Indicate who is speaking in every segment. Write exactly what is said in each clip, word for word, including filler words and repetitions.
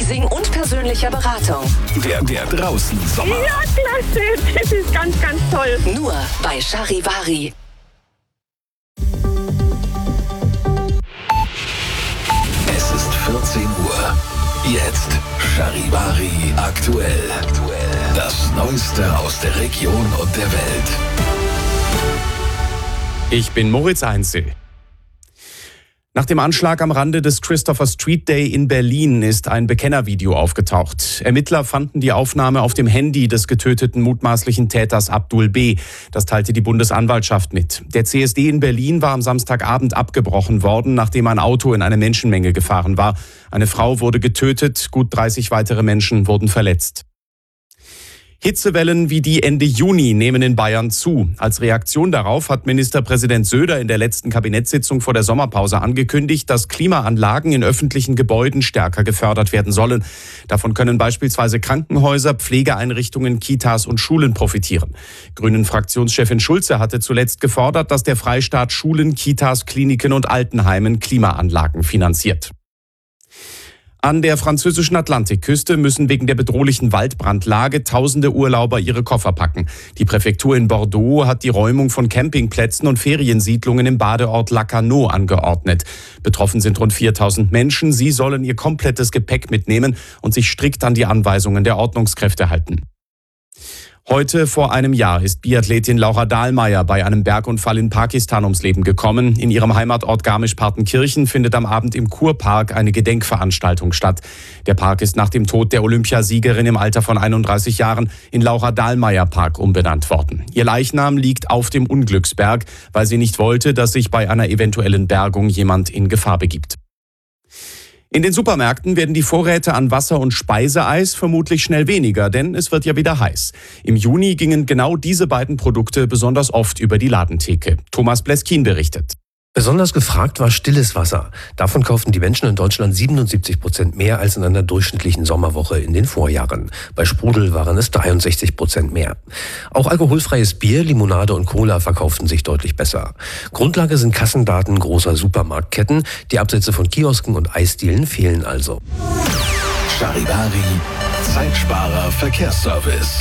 Speaker 1: Leasing und persönlicher Beratung.
Speaker 2: Der, der draußen Sommer.
Speaker 3: Ja, klasse. Das ist ganz, ganz toll.
Speaker 1: Nur bei Charivari.
Speaker 2: Es ist vierzehn Uhr. Jetzt Charivari aktuell. Das Neueste aus der Region und der Welt.
Speaker 4: Ich bin Moritz Einzel. Nach dem Anschlag am Rande des Christopher Street Day in Berlin ist ein Bekennervideo aufgetaucht. Ermittler fanden die Aufnahme auf dem Handy des getöteten mutmaßlichen Täters Abdul B. Das teilte die Bundesanwaltschaft mit. Der C S D in Berlin war am Samstagabend abgebrochen worden, nachdem ein Auto in eine Menschenmenge gefahren war. Eine Frau wurde getötet, gut dreißig weitere Menschen wurden verletzt. Hitzewellen wie die Ende Juni nehmen in Bayern zu. Als Reaktion darauf hat Ministerpräsident Söder in der letzten Kabinettssitzung vor der Sommerpause angekündigt, dass Klimaanlagen in öffentlichen Gebäuden stärker gefördert werden sollen. Davon können beispielsweise Krankenhäuser, Pflegeeinrichtungen, Kitas und Schulen profitieren. Grünen-Fraktionschefin Schulze hatte zuletzt gefordert, dass der Freistaat Schulen, Kitas, Kliniken und Altenheimen Klimaanlagen finanziert. An der französischen Atlantikküste müssen wegen der bedrohlichen Waldbrandlage tausende Urlauber ihre Koffer packen. Die Präfektur in Bordeaux hat die Räumung von Campingplätzen und Feriensiedlungen im Badeort Lacanau angeordnet. Betroffen sind rund viertausend Menschen. Sie sollen ihr komplettes Gepäck mitnehmen und sich strikt an die Anweisungen der Ordnungskräfte halten. Heute vor einem Jahr ist Biathletin Laura Dahlmeier bei einem Bergunfall in Pakistan ums Leben gekommen. In ihrem Heimatort Garmisch-Partenkirchen findet am Abend im Kurpark eine Gedenkveranstaltung statt. Der Park ist nach dem Tod der Olympiasiegerin im Alter von einunddreißig Jahren in Laura-Dahlmeier-Park umbenannt worden. Ihr Leichnam liegt auf dem Unglücksberg, weil sie nicht wollte, dass sich bei einer eventuellen Bergung jemand in Gefahr begibt. In den Supermärkten werden die Vorräte an Wasser- und Speiseeis vermutlich schnell weniger, denn es wird ja wieder heiß. Im Juni gingen genau diese beiden Produkte besonders oft über die Ladentheke. Thomas Bleskin berichtet.
Speaker 5: Besonders gefragt war stilles Wasser. Davon kauften die Menschen in Deutschland siebenundsiebzig Prozent mehr als in einer durchschnittlichen Sommerwoche in den Vorjahren. Bei Sprudel waren es dreiundsechzig Prozent mehr. Auch alkoholfreies Bier, Limonade und Cola verkauften sich deutlich besser. Grundlage sind Kassendaten großer Supermarktketten. Die Absätze von Kiosken und Eisdielen fehlen also.
Speaker 2: Charivari, Zeitsparer Verkehrsservice.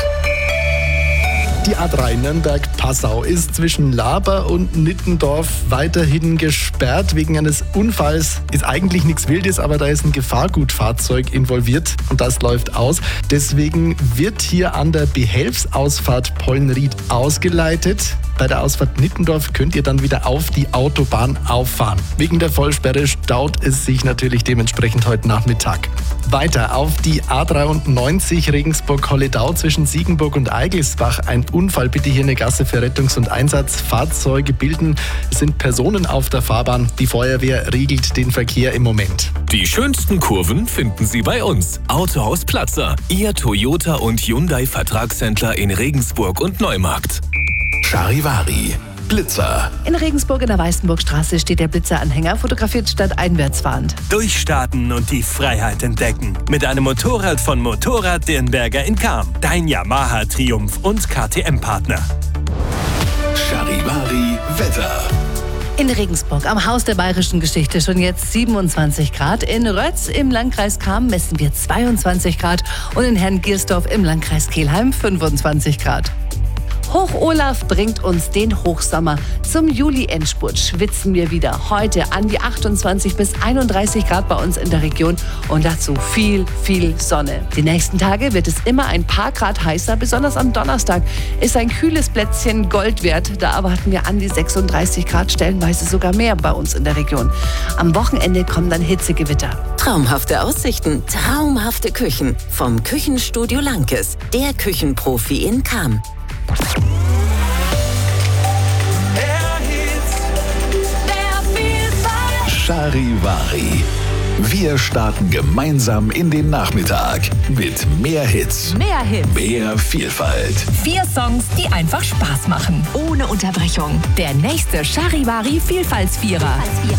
Speaker 6: Die A drei Nürnberg-Passau ist zwischen Laber und Nittendorf weiterhin gesperrt. Wegen eines Unfalls ist eigentlich nichts Wildes, aber da ist ein Gefahrgutfahrzeug involviert und das läuft aus. Deswegen wird hier an der Behelfsausfahrt Pollenried ausgeleitet. Bei der Ausfahrt Nittendorf könnt ihr dann wieder auf die Autobahn auffahren. Wegen der Vollsperre staut es sich natürlich dementsprechend heute Nachmittag. Weiter auf die A dreiundneunzig Regensburg-Holledau zwischen Siegenburg und Eigelsbach. Ein Unfall, bitte hier eine Gasse für Rettungs- und Einsatzfahrzeuge bilden. Es sind Personen auf der Fahrbahn. Die Feuerwehr regelt den Verkehr im Moment.
Speaker 7: Die schönsten Kurven finden Sie bei uns. Autohaus Platzer, Ihr Toyota und Hyundai Vertragshändler in Regensburg und Neumarkt.
Speaker 2: Charivari, Blitzer.
Speaker 8: In Regensburg in der Weißenburgstraße steht der Blitzeranhänger, fotografiert statt einwärtsfahrend.
Speaker 9: Durchstarten und die Freiheit entdecken. Mit einem Motorrad von Motorrad Dirnberger in Cham. Dein Yamaha Triumph und K T M-Partner.
Speaker 2: Charivari, Wetter.
Speaker 8: In Regensburg am Haus der bayerischen Geschichte schon jetzt siebenundzwanzig Grad. In Rötz im Landkreis Cham messen wir zweiundzwanzig Grad und in Herrngiersdorf im Landkreis Kelheim fünfundzwanzig Grad. Hoch-Olaf bringt uns den Hochsommer. Zum Juli-Endspurt schwitzen wir wieder. Heute an die achtundzwanzig bis einunddreißig Grad bei uns in der Region und dazu viel, viel Sonne. Die nächsten Tage wird es immer ein paar Grad heißer. Besonders am Donnerstag ist ein kühles Plätzchen Gold wert. Da erwarten wir an die sechsunddreißig Grad, stellenweise sogar mehr bei uns in der Region. Am Wochenende kommen dann Hitzegewitter.
Speaker 1: Traumhafte Aussichten, traumhafte Küchen. Vom Küchenstudio Lankes, der Küchenprofi in Cham.
Speaker 2: Charivari. Wir starten gemeinsam in den Nachmittag mit mehr Hits,
Speaker 10: Mehr Hits.
Speaker 2: mehr Vielfalt.
Speaker 10: Vier Songs, die einfach Spaß machen. Ohne Unterbrechung. Der nächste Charivari Vielfaltsvierer.